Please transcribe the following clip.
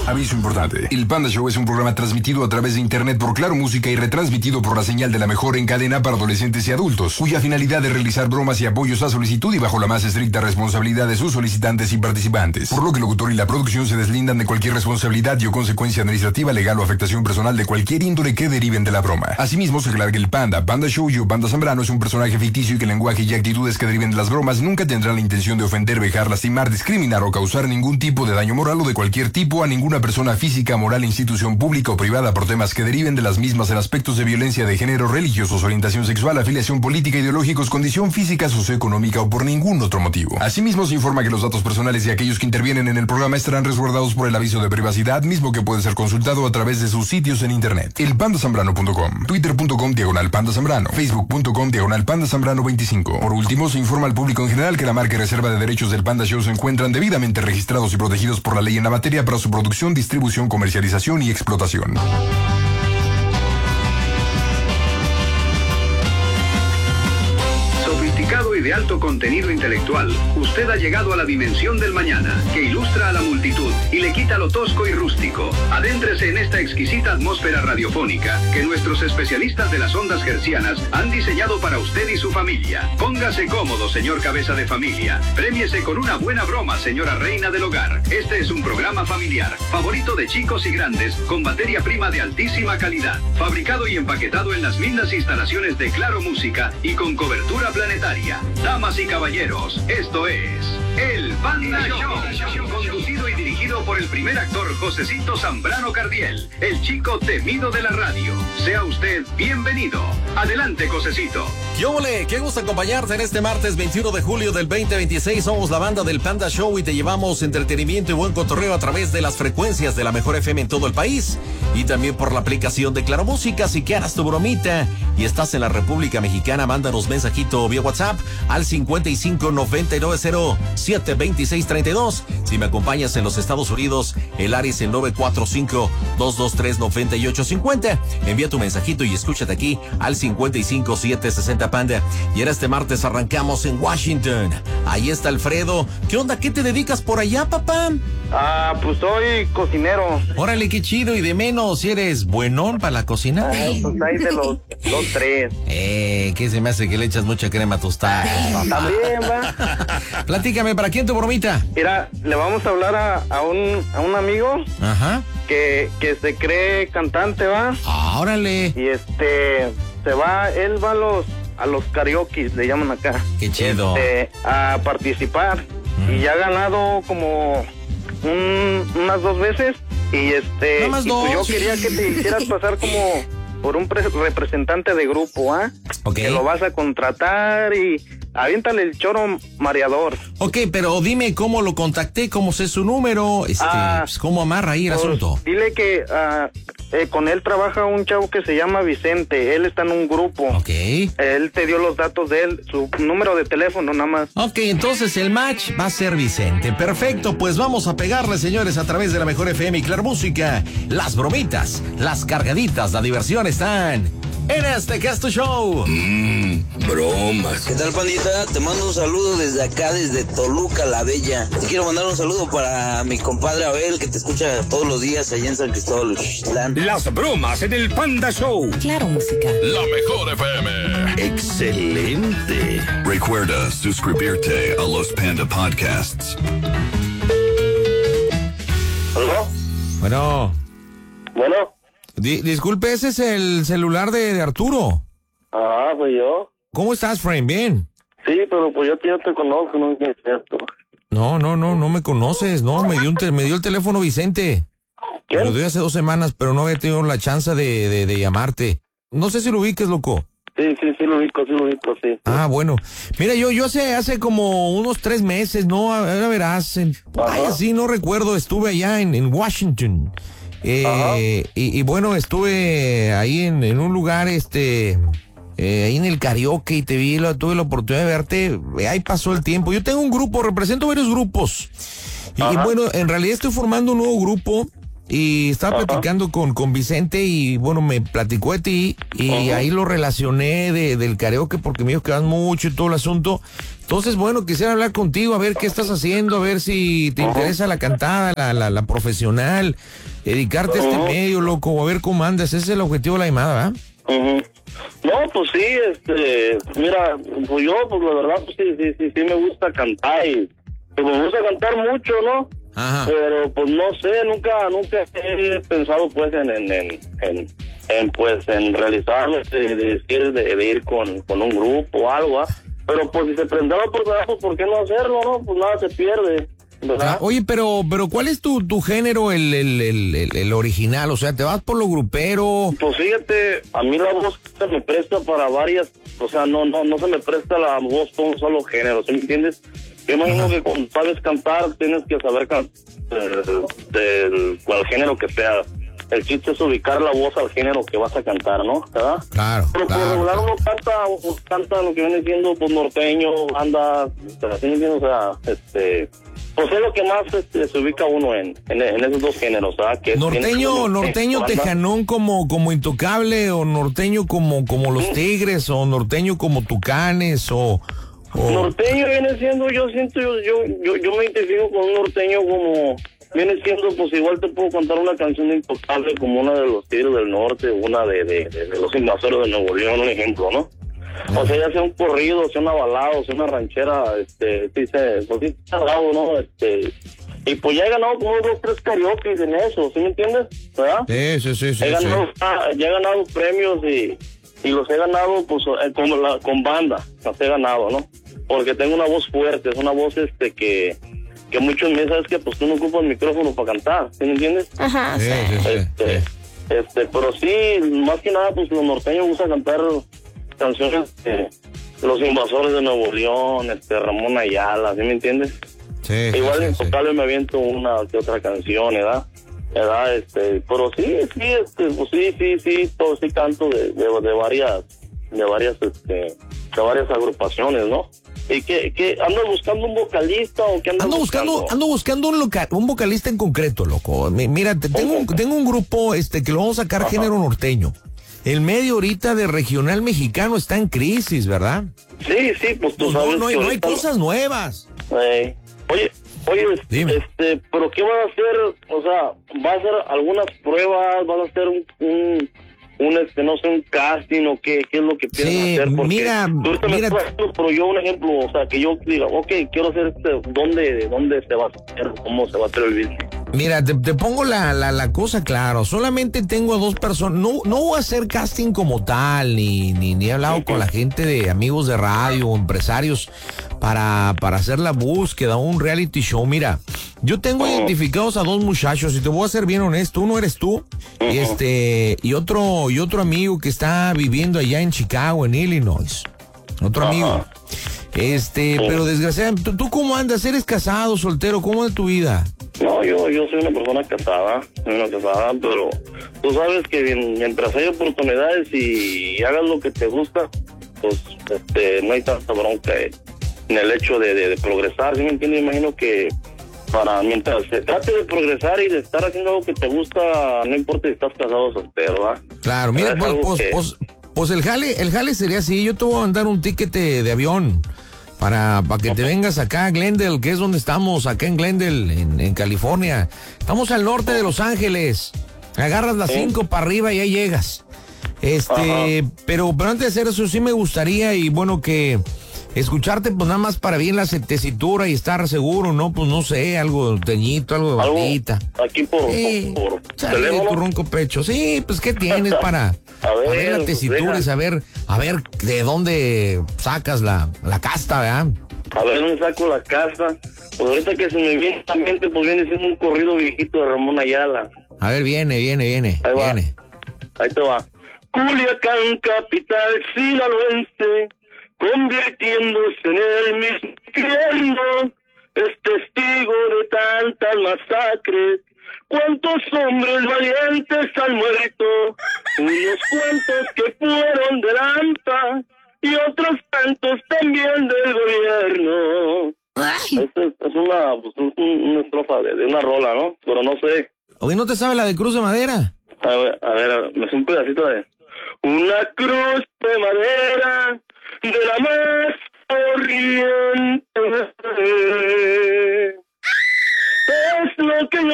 Aviso importante. El Panda Show es un programa transmitido a través de internet por Claro Música y retransmitido por la señal de la mejor en cadena para adolescentes y adultos, cuya finalidad es realizar bromas y apoyos a solicitud y bajo la más estricta responsabilidad de sus solicitantes y participantes. Por lo que el locutor y la producción se deslindan de cualquier responsabilidad y o consecuencia administrativa, legal o afectación personal de cualquier índole que deriven de la broma. Asimismo, se aclara que el Panda Show y Panda Zambrano es un personaje ficticio y que el lenguaje y actitudes que deriven de las bromas nunca tendrán la intención de ofender, vejar, lastimar, discriminar o causar ningún tipo de daño moral o de cualquier tipo a ninguna persona física, moral, institución pública o privada por temas que deriven de las mismas en aspectos de violencia de género, religiosos, orientación sexual, afiliación política, ideológicos, condición física, socioeconómica o por ningún otro motivo. Asimismo, se informa que los datos personales de aquellos que intervienen en el programa estarán resguardados por el aviso de privacidad, mismo que puede ser consultado a través de sus sitios en internet. elpandasambrano.com, twitter.com/Panda Zambrano, facebook.com/Panda Zambrano 25. Por último, se informa al público en general que la marca y reserva de derechos del Panda Show se encuentran debidamente registrados y protegidos por la ley en la materia para su producción, distribución, comercialización y explotación. Y de alto contenido intelectual, usted ha llegado a la dimensión del mañana, que ilustra a la multitud y le quita lo tosco y rústico. Adéntrese en esta exquisita atmósfera radiofónica que nuestros especialistas de las ondas hercianas han diseñado para usted y su familia. Póngase cómodo, señor cabeza de familia. Prémiese con una buena broma, señora reina del hogar. Este es un programa familiar, favorito de chicos y grandes, con materia prima de altísima calidad, fabricado y empaquetado en las mismas instalaciones de Claro Música y con cobertura planetaria. Damas y caballeros, esto es El Panda Show, conducido y dirigido por el primer actor Josecito Zambrano Cardiel, el chico temido de la radio. Sea usted bienvenido. Adelante, Josecito. ¡Qué ole! ¡Qué gusto acompañarte en este martes 21 de julio del 2026! Somos la banda del Panda Show y te llevamos entretenimiento y buen cotorreo a través de las frecuencias de la mejor FM en todo el país y también por la aplicación de Claro Música. Así que harás tu bromita y estás en la República Mexicana, mándanos mensajito vía WhatsApp al 55-990-72632. Si me acompañas en los Estados Unidos, el área es el 945-223-9850. Envía tu mensajito y escúchate aquí al 55-760 Panda. Y en este martes arrancamos en Washington. Ahí está Alfredo. ¿Qué onda? ¿Qué te dedicas por allá, papá? Pues soy cocinero. Órale, qué chido. Y de menos, si eres buenón para la cocina. Pues ahí de los tres. ¿Qué se me hace que le echas mucha crema a tus tacos? También, va. Platícame, ¿para quién tu bromita? Mira, le vamos a hablar a un amigo. Ajá. Que se cree cantante, va. Órale. Y él va a los karaoke, le llaman acá. Qué chido. A participar. Y ya ha ganado como unas 2 veces. Y Nada más y dos. Pues yo quería que te hicieras pasar como por un representante de grupo, ¿ah? Okay. Que lo vas a contratar y aviéntale el choro mareador. Ok, pero dime cómo lo contacté, cómo sé su número, pues, cómo amarra ahí el asunto. Dile que con él trabaja un chavo que se llama Vicente, él está en un grupo. Ok. Él te dio los datos de él, su número de teléfono nada más. Ok, entonces el match va a ser Vicente. Perfecto, pues vamos a pegarle, señores, a través de la mejor FM y Claro Música. Las bromitas, las cargaditas, la diversión están en este que es tu show. Bromas. ¿Qué tal, pandita? Te mando un saludo desde acá, desde Toluca, la Bella. Te quiero mandar un saludo para mi compadre Abel, que te escucha todos los días allá en San Cristóbal, Uxtlán. Las bromas en el Panda Show. Claro Música. La mejor FM. Excelente. Recuerda suscribirte a los Panda Podcasts. ¿Aló? Bueno. Bueno. Disculpe, ese es el celular de Arturo. Pues yo. ¿Cómo estás, Frame? ¿Bien? Sí, pero pues yo te conozco, no es cierto. No me conoces, no, me dio el teléfono Vicente. ¿Quién? Me lo dio hace 2 semanas, pero no había tenido la chance de llamarte. No sé si lo ubiques, loco. Sí, lo ubico, sí. Ah, bueno. Mira, yo hace como unos 3 meses, ¿no? Ahora verás, así no recuerdo, estuve allá en Washington. Y bueno, estuve ahí en un lugar, ahí en el karaoke y tuve la oportunidad de verte. Ahí pasó el tiempo. Yo tengo un grupo, represento varios grupos. Y bueno, en realidad estoy formando un nuevo grupo. Y estaba platicando con Vicente y bueno, me platicó de ti y ahí lo relacioné del karaoke porque me dijo que vas mucho y todo el asunto. Entonces, bueno, quisiera hablar contigo, a ver qué estás haciendo, a ver si te interesa la cantada, la profesional, dedicarte a este medio, loco, a ver cómo andas. Ese es el objetivo de la llamada, ¿verdad? No, pues sí, mira, pues yo, pues la verdad, pues sí me gusta cantar y pues me gusta cantar mucho, ¿no? Ajá. Pero pues no sé, nunca he pensado pues en realizarlo, de ir con un grupo o algo, ¿ah? Pero pues si se prende la oportunidad, pues ¿por qué no hacerlo, no? Pues nada se pierde, ¿verdad? Oye, pero ¿cuál es tu género, el original? O sea, ¿te vas por lo grupero? Pues fíjate, a mí la voz se me presta para varias, o sea, no se me presta la voz para un solo género, ¿sí me entiendes? Yo imagino que cuando sabes cantar, tienes que saber cantar del cual género que sea. El chiste es ubicar la voz al género que vas a cantar, ¿no? ¿Verdad? Claro. Pero por regular uno canta lo que viene siendo pues norteño, banda, ¿sí me entiendes? O sea, pues es lo que más se ubica uno en esos dos géneros, ¿verdad? Que norteño tejanón como Intocable, o norteño como los Tigres, o norteño como Tucanes, o... Norteño viene siendo, yo me identifico con un norteño como... Viene siendo, pues igual te puedo contar una canción de Intocable como una de los Tigres del Norte, una de los Invasores de Nuevo León, un ejemplo, ¿no? O sea, ya sea un corrido, sea una balada, sea una ranchera, sí se ha dado, ¿no? Y pues ya he ganado como 2 o 3 karaoke en eso, ¿sí me entiendes? ¿Verdad? Sí. Ya he ganado premios y los he ganado, pues, con banda, los he ganado, ¿no? Porque tengo una voz fuerte, es una voz, que muchos me sabes que pues tú no ocupas el micrófono para cantar, ¿sí me entiendes? Ajá, sí. Pero sí, más que nada pues los norteños gustan cantar canciones de los Invasores de Nuevo León, Ramón Ayala, ¿sí me entiendes? Sí. Igual en Intocable me aviento una que otra canción, ¿verdad? Pero sí, todo sí canto de varias agrupaciones, ¿no? ¿Y qué andas buscando un vocalista o qué andas buscando? Ando buscando un vocalista en concreto, loco. Mira, tengo un grupo que lo vamos a sacar género norteño. El medio ahorita de regional mexicano está en crisis, ¿verdad? Sí, pues tú sabes no hay cosas nuevas. Oye, dime. pero ¿qué vas a hacer? O sea, ¿vas a hacer algunas pruebas? ¿Vas a hacer no sé, un casting o qué es lo que piensas hacer? Porque mira. Pero yo un ejemplo, o sea, que yo diga, quiero hacer ¿dónde se va a hacer? ¿Cómo se va a hacer el business? Mira, te pongo la cosa claro. Solamente tengo a 2 personas. No voy a hacer casting como tal, ni he hablado con la gente de amigos de radio o empresarios para hacer la búsqueda, un reality show. Mira, yo tengo identificados a 2 muchachos y te voy a ser bien honesto. Uno eres tú y otro amigo que está viviendo allá en Chicago, en Illinois. Otro amigo. Pero desgraciadamente, ¿tú cómo andas? ¿Eres casado, soltero? ¿Cómo es tu vida? No, yo soy una persona casada, pero tú sabes que mientras hay oportunidades y hagas lo que te gusta, pues no hay tanta bronca en el hecho de progresar, ¿sí me entiendes? Imagino que mientras se trate de progresar y de estar haciendo algo que te gusta, no importa si estás casado o soltero, ¿verdad? Claro, mira, pues el jale sería así. Yo te voy a mandar un ticket de avión para que te vengas acá a Glendale, que es donde estamos, acá en Glendale, en California. Estamos al norte de Los Ángeles. Agarras las 5 para arriba y ahí llegas. Pero antes de hacer eso, sí me gustaría, y bueno, que escucharte, pues nada más para bien la tesitura y estar seguro, ¿no? Pues no sé, algo teñito, algo de bandita. Aquí por teléfono. Tu ronco pecho. Sí, pues ¿qué tienes para ver la tesitura y saber, a ver de dónde sacas la casta, ¿verdad? A ver dónde saco la casta. Pues ahorita que se me viene a la mente, pues viene siendo un corrido viejito de Ramón Ayala. A ver, viene. Ahí te va. Culiacán, capital sinaloense, convirtiéndose en el mismo infierno, es testigo de tantas masacres. ¿Cuántos hombres valientes han muerto? Unos cuantos que fueron de Lampa y otros tantos también del gobierno. Es una estrofa de una rola, ¿no? Pero no sé. Oye, ¿no te sabe la de Cruz de Madera? A ver, me hace un pedacito de... Una cruz de madera, de la más corriente. Es lo que yo